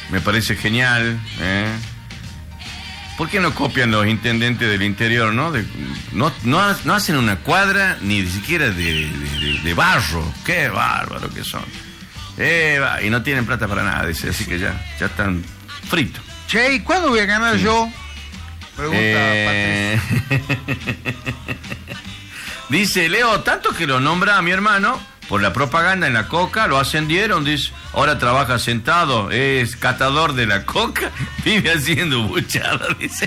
Me parece genial, ¿Por qué no copian los intendentes del interior, no? No hacen una cuadra ni siquiera de barro. Qué bárbaro que son. Y no tienen plata para nada, dice, así que ya están fritos. Che, ¿y cuándo voy a ganar yo? Pregunta Patricia. Dice Leo, tanto que lo nombra a mi hermano por la propaganda en la coca, lo ascendieron, dice, ahora trabaja sentado, es catador de la coca, vive haciendo buchada, dice.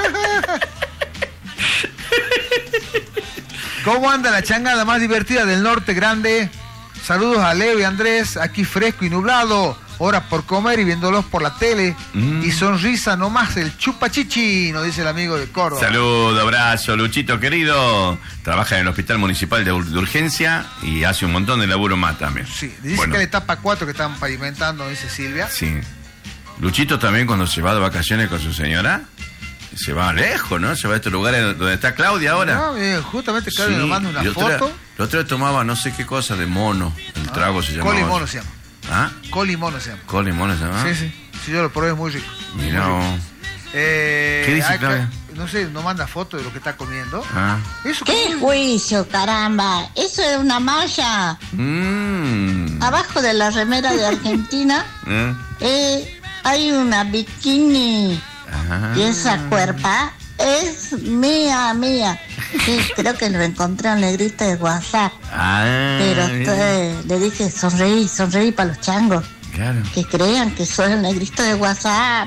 ¿Cómo anda la changada más divertida del norte grande? Saludos a Leo y Andrés, aquí fresco y nublado, horas por comer y viéndolos por la tele, y sonrisa nomás el chupachichi, nos dice el amigo de Córdoba. Saludo, abrazo, Luchito querido, trabaja en el Hospital Municipal de Urgencia y hace un montón de laburo más también. Sí, dice que la etapa 4 que están pavimentando, dice Silvia. Sí. Luchito también cuando se va de vacaciones con su señora, se va lejos, ¿no? Se va a estos lugares donde está Claudia ahora. No, justamente Claudia nos manda una foto. El otro tomaba no sé qué cosa de mono, el trago se llamaba. Col y mono se llama. ¿Ah? Col y mono se llama. Col y mono se llama. Sí, yo lo probé, es muy rico. Mira. ¿Qué dice Claudia? No sé, nos manda foto de lo que está comiendo. ¿Qué juicio, caramba? Eso es una malla. Abajo de la remera de Argentina hay una bikini. Y esa cuerpa es mía. Sí, creo que lo encontré en negrita de WhatsApp. Pero le dije, sonreí para los changos. Claro. Que crean que soy el negrito de WhatsApp.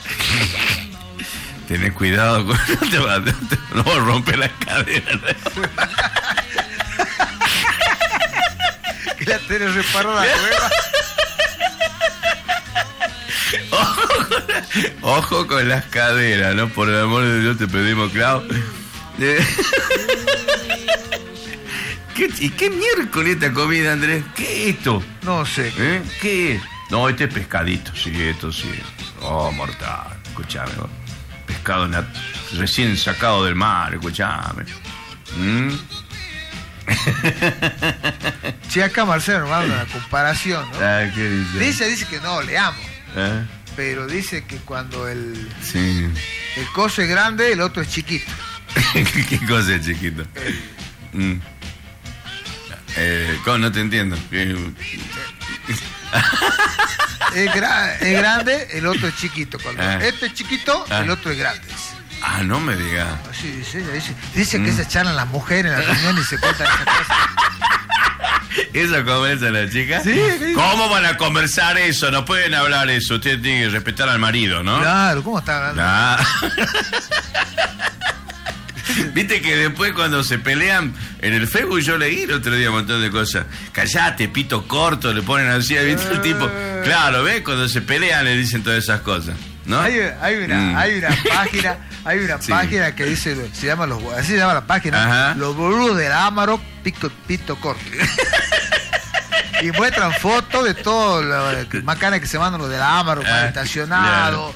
Tenés cuidado con... No rompe las caderas. Que la tenés reparada la hueva. Ojo con las caderas, ¿no? Por el amor de Dios te pedimos, Clau. ¿Y qué miércoles esta comida, Andrés? ¿Qué es esto? No sé. ¿Qué es? No, este es pescadito, sí, esto sí. Oh, mortal, escuchame. Pescado recién sacado del mar, escuchame. Che, acá Marcelo nos manda una comparación, ¿no? ¿Qué dice? Dice que no, leamos. Pero dice que cuando el coso es grande, el otro es chiquito. ¿Qué cosa es chiquito? ¿Cómo? No te entiendo. Es grande, el otro es chiquito. Cuando este es chiquito, el otro es grande. No me digas. Sí, dice que se charlan las mujeres en la reunión y se cuentan esas cosas. ¿Eso conversa la chica? Sí. ¿Cómo van a conversar eso? No pueden hablar eso. Usted tiene que respetar al marido, ¿no? Claro, ¿cómo está hablando? Viste que después cuando se pelean en el Facebook, yo leí el otro día un montón de cosas. Callate, pito corto, le ponen así, ¿viste? El tipo. Claro, ¿ves? Cuando se pelean le dicen todas esas cosas, ¿no? Hay una página que dice, así se llama la página. Ajá. Los boludos del Amaro, pito corto. Y muestran fotos de todo las macanas que se mandan los del Amaro para estacionado.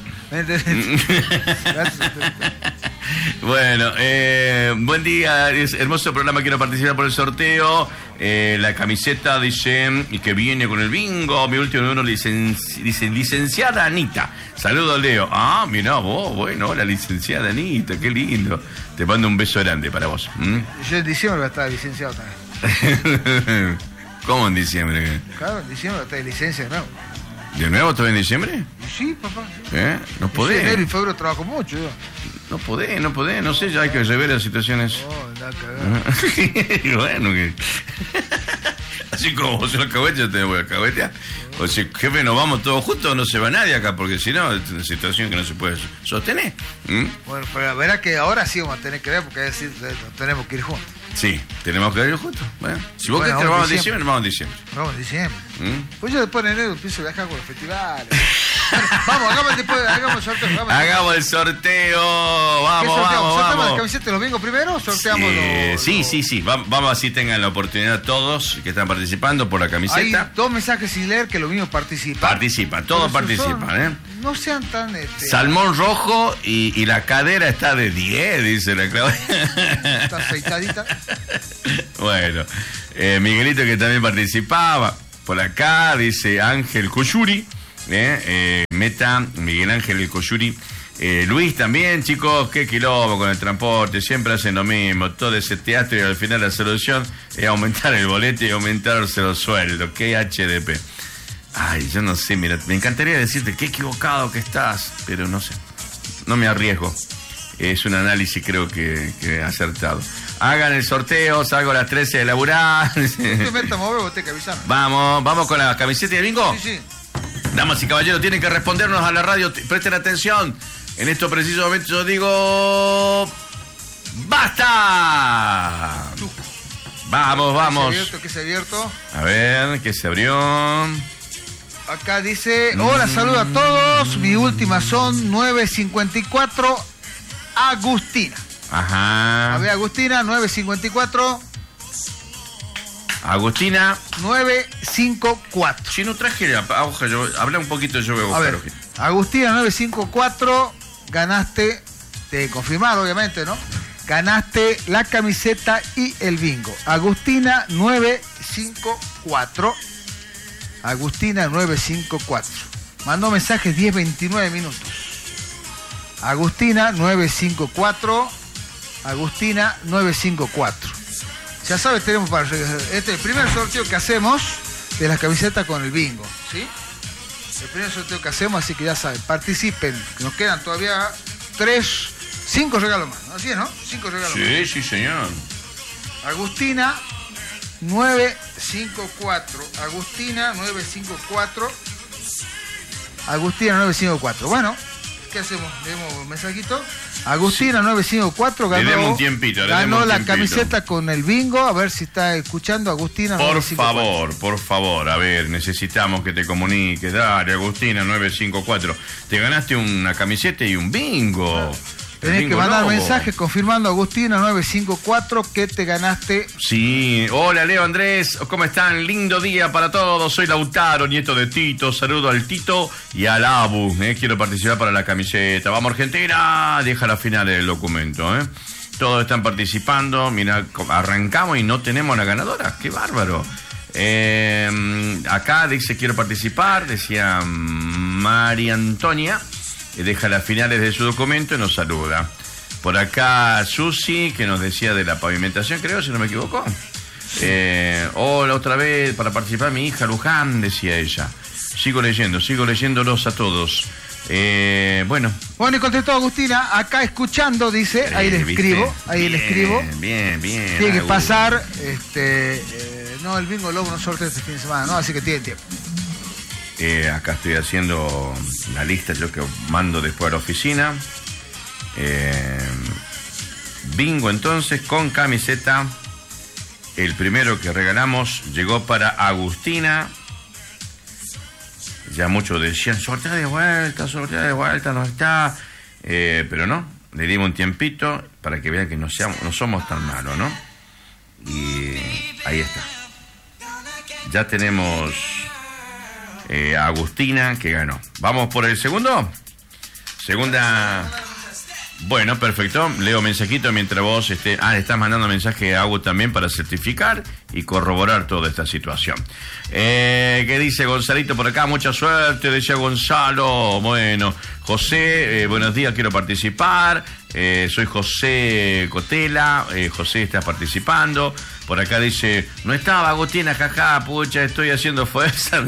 Bueno, buen día, es hermoso programa, quiero participar por el sorteo. La camiseta dice, y que viene con el bingo, mi último número dice licenciada Anita. Saludos, Leo. Mirá vos, bueno, la licenciada Anita, qué lindo. Te mando un beso grande para vos. Yo en diciembre voy a estar licenciado también. ¿Cómo en diciembre? Claro, en diciembre voy a estar de licencia de nuevo. ¿De nuevo todavía en diciembre? Sí, papá. No podés. En enero y febrero trabajo mucho yo. No podés, no sé, ya hay que rever las situaciones. Y bueno, que... Así como vos sos alcahuete, yo te voy a alcahuetear. O sea, jefe, ¿nos vamos todos juntos o no se va nadie acá? Porque si no, es una situación que no se puede sostener. Bueno, pero verá que ahora sí vamos a tener que ver, porque decir, tenemos que ir juntos. Sí, tenemos que ir juntos. Bueno, si vos querés que vamos en diciembre, vamos en diciembre. Vamos en diciembre. Pues yo después en enero empiezo a viajar con los festivales. Vamos, hagamos el sorteo. Hagamos el sorteo. Vamos. ¿Sorteamos las camisetas los bingos primero o sorteamos Sí. Vamos así tengan la oportunidad todos que están participando por la camiseta. Hay 2 mensajes sin leer que los mismos participan. Todos participan, No sean tan... Salmón rojo y la cadera está de 10, dice la Claudia. Está aceitadita. Bueno, Miguelito que también participaba. Por acá dice Ángel Coyuri. Meta, Miguel Ángel El Coyuri. Luis también, chicos, qué quilombo con el transporte, siempre hacen lo mismo, todo ese teatro y al final la solución es aumentar el boleto y aumentarse los sueldos, qué HDP. Ay, yo no sé, mira, me encantaría decirte qué equivocado que estás, pero no sé, no me arriesgo. Es un análisis creo que acertado. Hagan el sorteo, salgo a las 13 de laburar. Vamos con la camiseta de bingo. Sí. Damas y caballeros, tienen que respondernos a la radio, presten atención. En estos precisos momentos yo digo... ¡Basta! Vamos. ¿Qué se ha abierto? A ver, ¿qué se abrió? Acá dice, hola, saludo a todos. Mi última son 954 Agustina. Ajá. A ver, Agustina, 954. Agustina 954. Si no traje la hoja, habla un poquito, yo voy a buscar. A ver, Agustina 954, ganaste, te confirmar obviamente, ¿no? Ganaste la camiseta y el bingo. Agustina 954. Agustina 954. Mandó mensajes 10:29 minutos. Agustina 954. Agustina 954. Ya sabes, tenemos para... Este es el primer sorteo que hacemos de las camisetas con el bingo, ¿sí? El primer sorteo que hacemos, así que ya saben, participen. Nos quedan todavía 5 regalos más. Así es, ¿no? 5 regalos más. Sí, señor. Agustina 954. Agustina 954. Agustina 954. Bueno, ¿qué hacemos? ¿Leemos un mensajito? Agustina 954 ganó, le demos un tiempito, ganó la camiseta con el bingo. A ver si está escuchando Agustina. Por favor, a ver, necesitamos que te comuniques. Dale, Agustina 954. Te ganaste una camiseta y un bingo. Tenés que mandar mensajes confirmando, Agustina 954, que te ganaste. Sí, hola Leo, Andrés, ¿cómo están? Lindo día para todos, soy Lautaro, nieto de Tito, saludo al Tito y al Abu, quiero participar para la camiseta. Vamos Argentina, deja la final del documento, Todos están participando, mira, arrancamos y no tenemos la ganadora, qué bárbaro. Acá dice quiero participar, decía María Antonia. Deja las finales de su documento y nos saluda. Por acá Susi, que nos decía de la pavimentación, creo, si no me equivoco. Hola, otra vez, para participar mi hija Luján, decía ella. Sigo leyéndolos a todos. Bueno, y contestó Agustina, acá escuchando, dice, ahí le escribo, Bien. Tiene que pasar, no, el bingo lobo no sortea este fin de semana, ¿no? Así que tiene tiempo. Acá estoy haciendo la lista yo que mando después a la oficina. Bingo entonces con camiseta. El primero que regalamos llegó para Agustina. Ya muchos decían, sortea de vuelta, no está. Pero no, le dimos un tiempito para que vean que no somos tan malos, ¿no? Y ahí está. Ya tenemos... Agustina que ganó. ¿Vamos por el segundo? Segunda. Bueno, perfecto. Leo mensajito mientras vos le estás mandando mensaje a Agus también para certificar y corroborar toda esta situación. ¿Qué dice Gonzalito por acá? Mucha suerte, decía Gonzalo. Bueno, José, buenos días, quiero participar. Soy José Cotela. José está participando. Por acá dice, no estaba Agustina, jaja, pucha, estoy haciendo fuerza.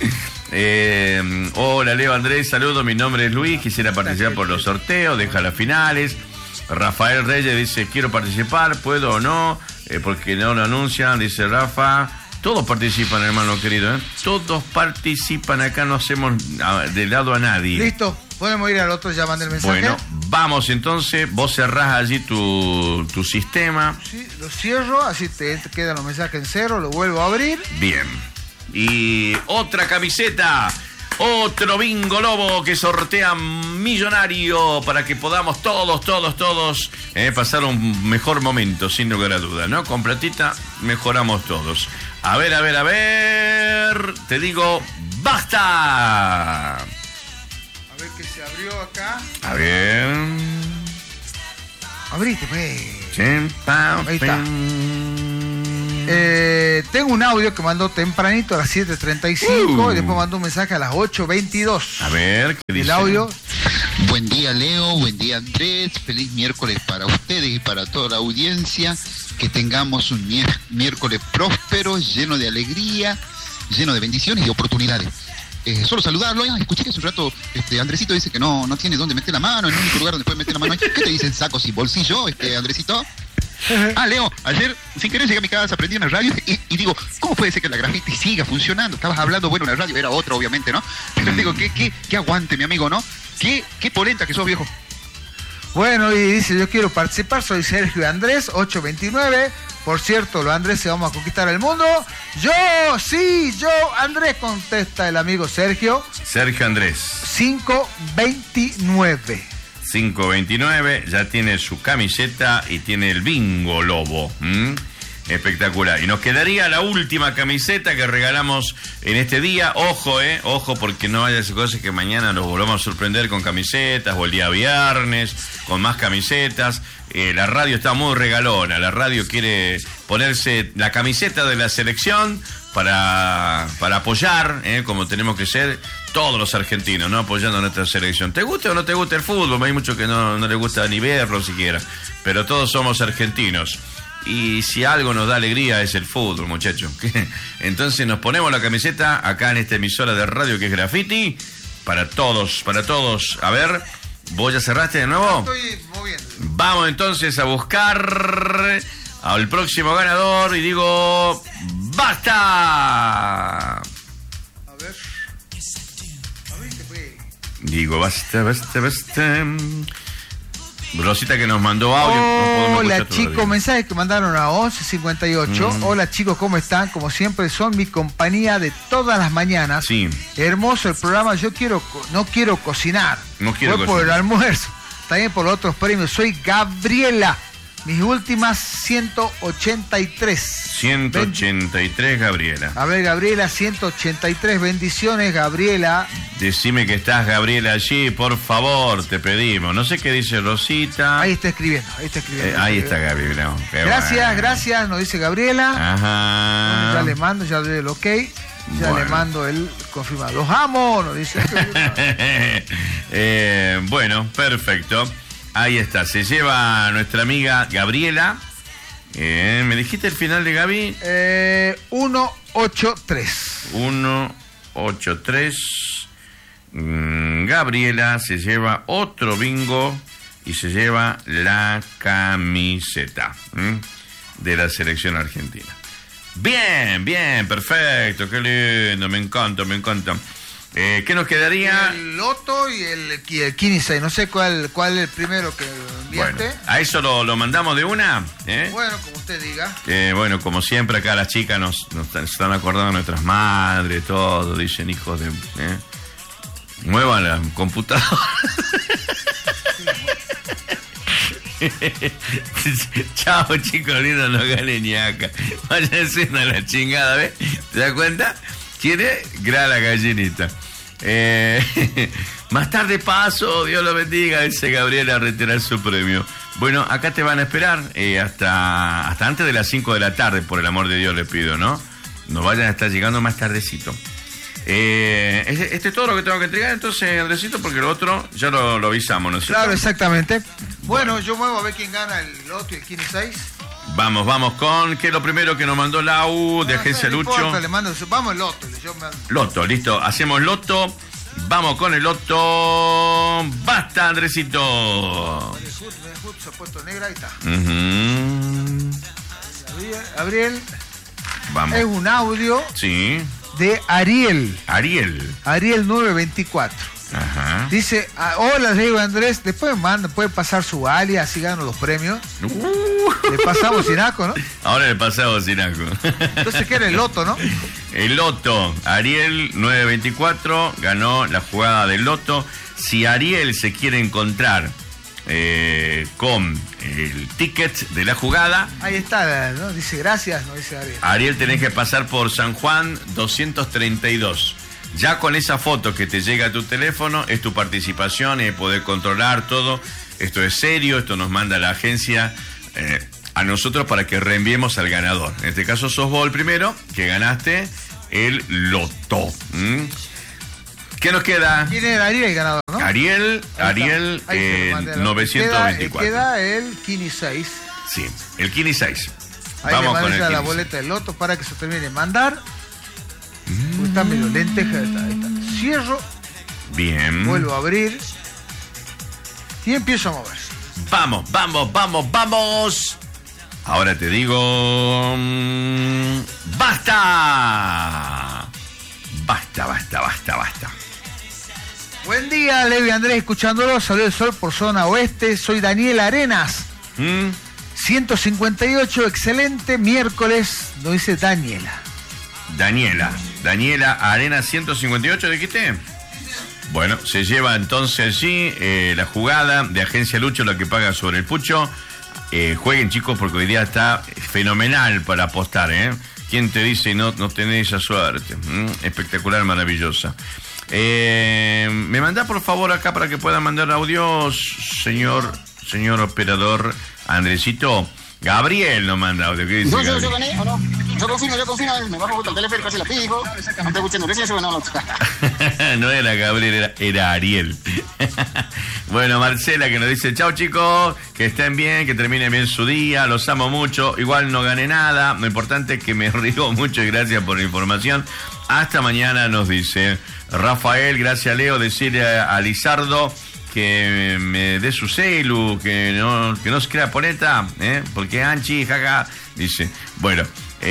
Hola Leo, Andrés, saludos, mi nombre es Luis, quisiera participar por los sorteos, deja las finales. Rafael Reyes dice, quiero participar, ¿puedo o no? Porque no lo anuncian, dice Rafa. Todos participan, hermano querido, todos participan, acá no hacemos de lado a nadie. Listo, podemos ir al otro, ya mandé el mensaje. Bueno, vamos entonces, vos cerrás allí tu sistema. Sí, lo cierro, así te quedan los mensajes en cero, lo vuelvo a abrir. Bien. Y otra camiseta, otro bingo lobo que sortea millonario para que podamos todos pasar un mejor momento, sin lugar a duda, ¿no? Con platita mejoramos todos. A ver, te digo, ¡basta! A ver qué se abrió acá. A ver. Abriste, pues. Sí, ahí está. Tengo un audio que mandó tempranito a las 7:35 y después mandó un mensaje a las 8:22. A ver, ¿qué dice? El audio. Buen día, Leo. Buen día, Andrés. Feliz miércoles para ustedes y para toda la audiencia. Que tengamos un miércoles próspero, lleno de alegría, lleno de bendiciones y oportunidades. Solo saludarlo. Escuché que hace un rato Andresito dice que no tiene dónde meter la mano, en el único lugar donde puede meter la mano. ¿Qué te dicen sacos y bolsillo, Andresito? Leo, ayer sin querer llegué a mi casa, prendí una radio y digo, ¿cómo puede ser que la graffiti siga funcionando? Estabas hablando, bueno, la radio era otra, obviamente, ¿no? Pero digo, ¿qué aguante, mi amigo, ¿no? ¿Qué polenta que sos, viejo? Bueno, y dice, yo quiero participar, soy Sergio Andrés, 829. Por cierto, los Andrés se vamos a conquistar el mundo. Yo Andrés, contesta el amigo Sergio. Sergio Andrés. 529. 529, ya tiene su camiseta y tiene el bingo lobo. Espectacular. Y nos quedaría la última camiseta que regalamos en este día. Ojo, porque no haya cosas que mañana nos volvamos a sorprender con camisetas, o el día viernes con más camisetas. La radio está muy regalona. La radio quiere ponerse la camiseta de la selección para apoyar, como tenemos que ser todos los argentinos, ¿no? Apoyando a nuestra selección. ¿Te gusta o no te gusta el fútbol? Hay muchos que no les gusta ni verlo siquiera. Pero todos somos argentinos. Y si algo nos da alegría es el fútbol, muchachos. Entonces nos ponemos la camiseta acá en esta emisora de radio que es Graffiti. Para todos. A ver, ¿vos ya cerraste de nuevo? Estoy moviendo. Vamos entonces a buscar al próximo ganador y digo, ¡basta! A ver. Digo, basta. Rosita que nos mandó audio. Hola chicos, mensajes que mandaron a 11:58. Hola chicos, ¿cómo están? Como siempre son mi compañía de todas las mañanas. Sí. Hermoso el programa. Yo no quiero cocinar. No quiero Fue cocinar. por el almuerzo. También por los otros premios. Soy Gabriela. Mis últimas 183. 183, Gabriela. A ver, Gabriela, 183. Bendiciones, Gabriela. Decime que estás, Gabriela, allí, por favor, te pedimos. No sé qué dice Rosita. Ahí está escribiendo. Ahí está, Gabriela. Gracias, nos dice Gabriela. Ajá. Bueno, ya le mando, ya le doy el ok. Ya le mando el confirmado. Los amo, nos dice. Bueno, perfecto. Ahí está, se lleva nuestra amiga Gabriela. ¿Me dijiste el final de Gaby? 183. 183. Gabriela se lleva otro bingo y se lleva la camiseta de la selección argentina. Bien, perfecto, qué lindo, me encanta. ¿Qué nos quedaría? El Loto y el Kini 6. No sé cuál es el primero que enviaste. Bueno, ¿a eso lo mandamos de una? Bueno, como usted diga. Bueno, como siempre acá las chicas nos están acordando de nuestras madres, todo, dicen hijos de... Muevan la computadora. Chao chicos, lindos, no ganen ni acá. Váyanse a la chingada, ¿ves? ¿Te das cuenta? ¿Quiere? Graba la gallinita. Más tarde paso, Dios lo bendiga, dice Gabriela, a retirar su premio. Bueno, acá te van a esperar hasta antes de las 5 de la tarde, por el amor de Dios les pido, ¿no? No vayan a estar llegando más tardecito. Este es todo lo que tengo que entregar, entonces, Andresito, porque lo otro ya lo avisamos, ¿no es cierto? Claro, exactamente. Bueno, yo muevo a ver quién gana el Loto y el Kini 6. Vamos con, ¿qué es lo primero que nos mandó Lau de Agencia Lucho? Importa, vamos el Loto. Loto, listo, hacemos Loto. Vamos con el Loto. ¡Basta, Andresito! Se ha puesto negra, ahí está. Gabriel. Vamos. Es un audio. Sí. De Ariel 924. Ajá. Dice, hola, le digo Andrés, después puede pasar su alias, así gano los premios. Le pasamos Sinaco, ¿no? Ahora le pasamos Sinaco. Entonces, ¿qué era el Loto, no? El Loto, Ariel 924 ganó la jugada del Loto. Si Ariel se quiere encontrar con el ticket de la jugada, ahí está, ¿no? Dice gracias, no dice Ariel. Ariel, tenés que pasar por San Juan 232. Ya con esa foto que te llega a tu teléfono es tu participación y poder controlar todo. Esto es serio, esto nos manda la agencia a nosotros para que reenviemos al ganador. En este caso sos vos el primero que ganaste el loto. ¿Qué nos queda? ¿Quién era Ariel el ganador, no? Ariel, 924. Queda el Kini 6. Sí, el Kini 6. Ahí vamos con la boleta del loto para que se termine de mandar. Está medio lenteja. Ahí está. Cierro. Bien. Vuelvo a abrir. Y empiezo a mover. Vamos. Ahora te digo... ¡Basta! Basta. Buen día, Levi Andrés, escuchándolo. Salió el sol por zona oeste. Soy Daniel Arenas. 158, excelente. Miércoles, nos dice Daniela Arenas 158, ¿dijiste? Bueno, se lleva entonces allí la jugada de Agencia Lucho, la que paga sobre el pucho. Jueguen, chicos, porque hoy día está fenomenal para apostar, ¿eh? ¿Quién te dice no tenés esa suerte? Espectacular, maravillosa. Me mandá por favor acá para que pueda mandar audios, señor operador Andresito. Gabriel nos manda audio. ¿Qué dice Gabriel? Yo gané, ¿o no? Yo confirmo, me bajo justo el teléfono, casi la fijo. No estoy escuchando, ¿qué es eso? No. No era Gabriel, era Ariel. Bueno, Marcela que nos dice, chao chicos, que estén bien, que terminen bien su día, los amo mucho, igual no gané nada, lo importante es que me río mucho y gracias por la información. Hasta mañana, nos dice Rafael. Gracias, Leo. Decirle a Lizardo que me dé su celu, que no se crea poneta, porque Anchi, jaja, dice. Bueno,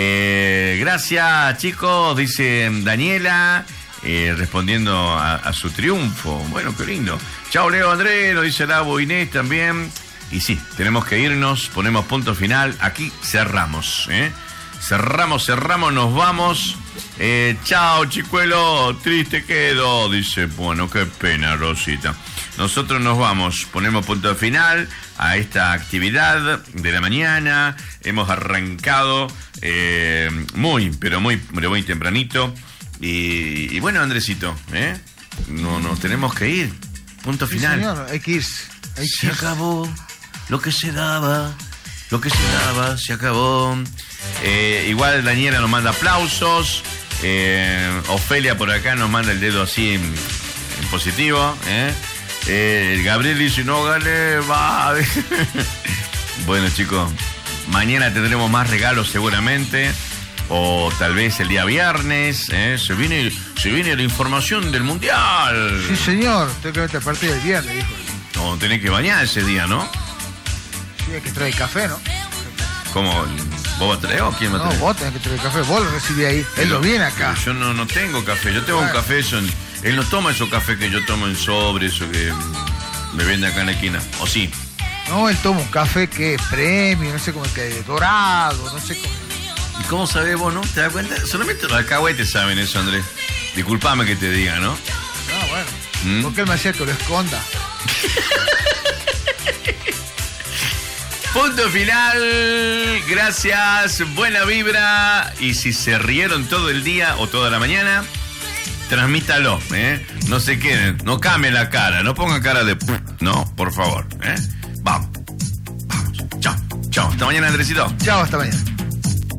gracias chicos, dice Daniela, respondiendo a su triunfo. Bueno, qué lindo. Chao Leo Andrés, lo dice Lavo Inés también. Y sí, tenemos que irnos, ponemos punto final, aquí cerramos, cerramos, nos vamos. Chao chicuelo, triste quedo, dice. Bueno, qué pena, Rosita. Nosotros nos vamos, ponemos punto final a esta actividad de la mañana. Hemos arrancado muy tempranito. Y bueno, Andresito, nos tenemos que ir. Punto final. Sí, señor, hay que irse. Se acabó lo que se daba, se acabó. Igual Daniela nos manda aplausos. Ofelia por acá nos manda el dedo así en positivo. Gabriel dice, no gané, va. Bueno, chicos, mañana tendremos más regalos seguramente. O tal vez el día viernes, se viene la información del Mundial. Sí, señor, tengo que verte a partir del viernes, dijo. No, tenés que bañar ese día, ¿no? Sí, hay que traer café, ¿no? ¿Cómo? ¿Vos vas a traer o quién va a traer? No, vos tenés que traer café, vos lo recibís ahí. Él lo viene acá. Yo no tengo café, yo tengo un café, él no toma esos cafés que yo tomo en sobre, eso que me vende acá en la esquina, ¿o sí? No, él toma un café que es premio, no sé cómo es que es dorado, no sé cómo. ¿Y cómo sabés vos, no? ¿Te das cuenta? Solamente los alcahuetes saben eso, Andrés. Disculpame que te diga, ¿no? No, bueno. Porque él me hacía que lo esconda. Punto final. Gracias. Buena vibra. Y si se rieron todo el día o toda la mañana, transmítalo, No se queden. No cambien la cara. No pongan cara de... No, por favor, Vamos. Chao. Hasta mañana, Andresito. Chao, hasta mañana.